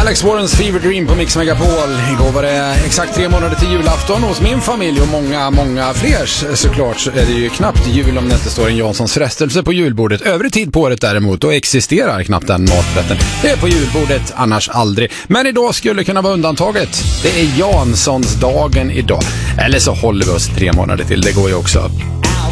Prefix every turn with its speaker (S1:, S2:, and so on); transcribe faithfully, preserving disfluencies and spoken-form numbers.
S1: Alex Warrens Fever Dream på Mix Megapol. Igår var det exakt tre månader till julafton hos min familj och många, många fler. Såklart så är det ju knappt jul om det inte står en Janssons frestelse på julbordet. Övrig tid på året däremot, då existerar knappt den maträtten. Det är på julbordet, annars aldrig. Men idag skulle kunna vara undantaget. Det är Janssons dagen idag. Eller så håller vi oss tre månader till, det går ju också.